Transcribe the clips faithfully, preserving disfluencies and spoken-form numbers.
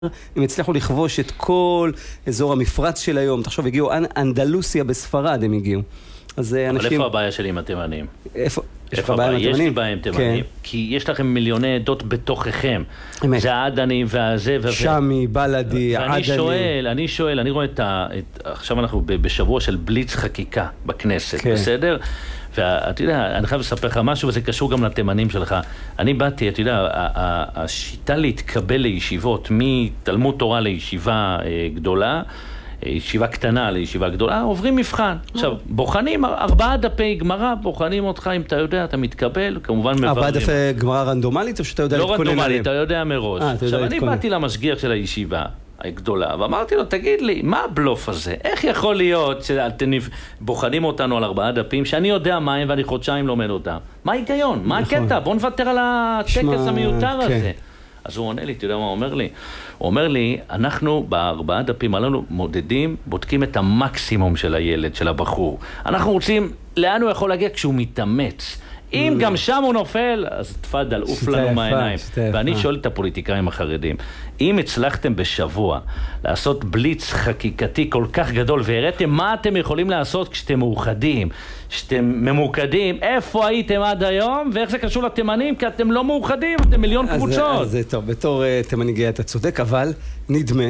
הם הצליחו לכבוש את כל אזור המפרץ של היום. תחשוב, הגיעו, אנדלוסיה בספרד הם הגיעו. אז אבל אנשים... איפה הבעיה שלי עם התימנים? איפה? איפה הבעיה? יש לי בעיה עם תימנים. כי יש לכם מיליוני עדות בתוככם. זה העדני והזה וזה. שמי, בלדי, עדני. ואני שואל, אני שואל, אני רואה את ה... עכשיו אנחנו בשבוע של בליץ חקיקה בכנסת, בסדר? ואתה יודע, אני חייב לספר לך משהו, וזה קשור גם לתימנים שלך. אני באתי, אתה יודע, השיטה להתקבל לישיבות, מתלמוד תורה לישיבה גדולה, ישיבה קטנה לישיבה גדולה, עוברים מבחן. עכשיו, בוחנים ארבעה דפי גמרא, בוחנים אותך אם אתה יודע, אתה מתקבל, כמובן מבררים. ארבעה דפי גמרא רנדומלית, או שאתה יודע להתכונן עליהם? לא רנדומלית, אתה יודע מראש. עכשיו, אני באתי למשגיח של הישיבה הגדולה, ואמרתי לו, תגיד לי, מה הבלוף הזה? איך יכול להיות שאתם בוחנים אותנו על ארבעה דפים, שאני יודע מה הם ואני חודשיים לומד אותם? מה ההיגיון? מה הקטע? בוא נוותר על הטקס המיותר הזה. אז הוא עונה לי, אתה יודע מה הוא אומר לי? הוא אומר לי, אנחנו בארבעה דפים הללו מודדים, בודקים את המקסימום של הילד, של הבחור. אנחנו רוצים, לאן הוא יכול להגיע כשהוא מתאמץ. אם גם שם הוא נופל, אז תפדל, עוף לנו מהעיניים. ואני שואל את הפוליטיקאים החרדים, אם הצלחתם בשבוע לעשות בליץ חקיקתי כל כך גדול, והראיתם מה אתם יכולים לעשות כשאתם מאוחדים, כשאתם ממוקדים, איפה הייתם עד היום, ואיך זה קשור לתימנים, כי אתם לא מאוחדים, אתם מיליון קבוצות. אז טוב, בתור תימני גאה אתה צודק, אבל נדמה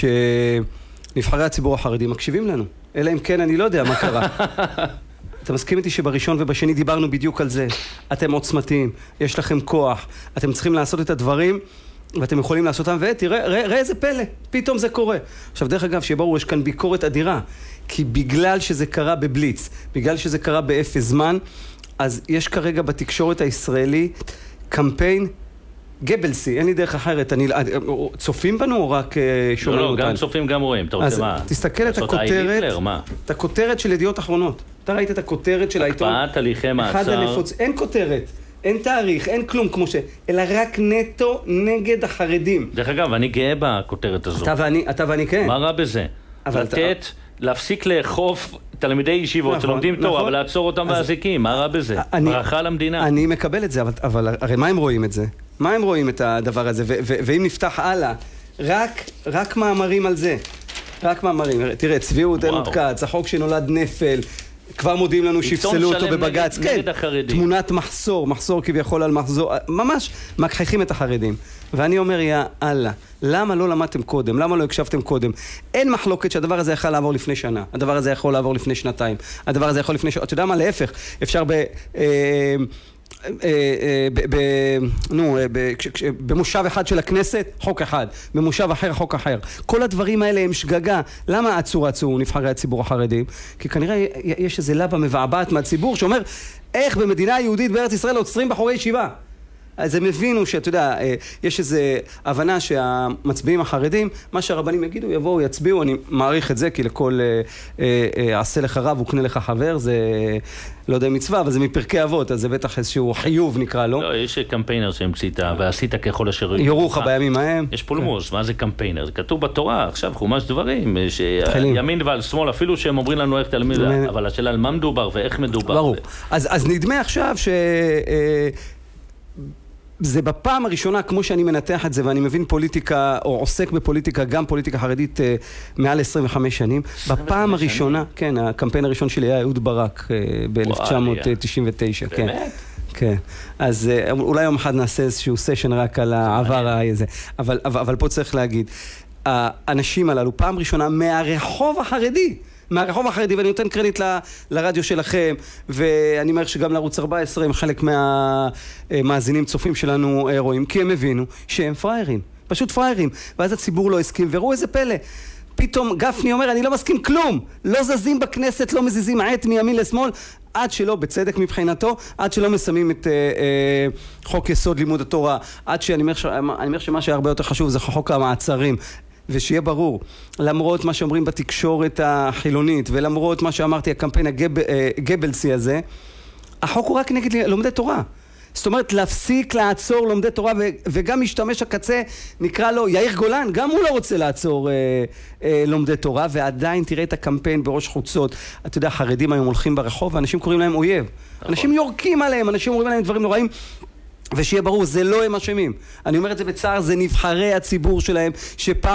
שנבחרי הציבור החרדי מקשיבים לנו. אלא אם כן, אני לא יודע מה קרה. אתה מסכים איתי שבראשון ובשני דיברנו בדיוק על זה. אתם עוצמתיים, יש לכם כוח, אתם צריכים לעשות את הדברים, ואתם יכולים לעשות אותם, ותראה, ראה, ראה איזה פלא, פתאום זה קורה. עכשיו, דרך אגב, שברור, יש כאן ביקורת אדירה, כי בגלל שזה קרה בבליץ, בגלל שזה קרה באפס זמן, אז יש כרגע בתקשורת הישראלי קמפיין גבלסי, אין לי דרך אחרת. אני, צופים בנו או רק שומעים אותנו? לא, לא, גם צופים גם רואים. אתה רוצה מה? אז תסתכל את הכותרת, את הכותרת של ידיעות אחרונות. אתה ראית את הכותרת של העיתון? הקפאת הליכי מעצר. אין כותרת, אין תאריך, אין כלום כמו ש... אלא רק נטו נגד החרדים. דרך אגב, אני גאה בכותרת הזו. אתה ואני, אתה ואני כן. מה רע בזה? לתת, להפסיק לאכוף תלמידי ישיבות שלומדים תורה, אבל לעצור אותם באזיקים. מה רע בזה? ברכה למדינה. אני מקבל את זה, אבל הרי מה הם רואים את זה? מה הם רואים את הדבר הזה? ואם נפתח הלאה, רק מאמרים על זה. רק מאמרים. תראה, צביעות, אין עוד קץ, החוק שנולד נפל, כבר מודיעים לנו שיפסלו אותו בבגץ. כן, תמונת מחסור, מחסור כביכול על מחזור, ממש מכחיכים את החרדים. ואני אומר, יא אללה, למה לא למדתם קודם? למה לא הקשבתם קודם? אין מחלוקת שהדבר הזה יכול לעבור לפני שנה. הדבר הזה יכול לעבור לפני שנתיים. הדבר הזה יכול לפני שנה. אתה יודע מה? להפך. אפשר ב... נו, במושב אחד של הכנסת, חוק אחד. במושב אחר, חוק אחר. כל הדברים האלה הם שגגה. למה עצור עצור נבחרי הציבור החרדים? כי כנראה יש איזה לבה מבעבעת מהציבור שאומר, איך במדינה יהודית בארץ ישראל עוצרים בחורי ישיבה? אז הם הבינו שאתה יודע, יש איזו הבנה שהמצביעים החרדים, מה שהרבנים יגידו, יבואו, יצביעו, אני מעריך את זה, כי לכל עשה לך רב וקנה לך חבר, זה לא יודע מצווה, אבל זה מפרקי אבות, אז זה בטח איזשהו חיוב נקרא לו. לא, יש קמפיינר שהמצאת, ועשית ככל אשר... יורוך בימים ההם. יש פולמוס, מה זה קמפיינר? זה כתוב בתורה, עכשיו חומש דברים, שימין ועל שמאל, אפילו שהם אומרים לנו איך תלמיד, אבל השאלה על מה מדובר ואיך מדובר. ברור. אז נדמה עכשיו ש... זה בפעם הראשונה, כמו שאני מנתח את זה, ואני מבין פוליטיקה, או עוסק בפוליטיקה, גם פוליטיקה חרדית מעל עשרים וחמש שנים. בפעם הראשונה, כן, הקמפיין הראשון שלי היה אהוד ברק ב-אלף תשע מאות תשעים ותשע. באמת? כן. אז אולי יום אחד נעשה איזשהו סשן רק על העבר הזה. אבל, אבל פה צריך להגיד, האנשים הללו, פעם ראשונה מהרחוב החרדי, מהרחוב החרדי, ואני נותן קרדיט ל, לרדיו שלכם, ואני אומר שגם לערוץ ארבע עשרה הם חלק מהמאזינים צופים שלנו רואים, כי הם הבינו שהם פריירים, פשוט פריירים, ואז הציבור לא הסכים, וראו איזה פלא, פתאום גפני אומר, אני לא מסכים כלום, לא זזים בכנסת, לא מזיזים עט מימין לשמאל, עד שלא, בצדק מבחינתו, עד שלא מסיימים את אה, אה, חוק יסוד לימוד התורה, עד שאני אומר, ש... אני אומר שמה שהרבה יותר חשוב זה חוק המעצרים, ושיהיה ברור, למרות מה שאומרים בתקשורת החילונית, ולמרות מה שאמרתי, הקמפיין הגבלסי הזה, החוק הוא רק נגד לומדי תורה. זאת אומרת, להפסיק לעצור לומדי תורה, וגם משתמש הקצה, נקרא לו יאיר גולן, גם הוא לא רוצה לעצור אה, אה, לומדי תורה, ועדיין תראה את הקמפיין בראש חוצות. אתה יודע, חרדים היום הולכים ברחוב, ואנשים קוראים להם אויב. אנשים יורקים עליהם, אנשים אומרים עליהם דברים נוראים. ושיהיה ברור, זה לא הם אשמים. אני אומר את זה בצער, זה נבחרי הציבור שלהם, שפעם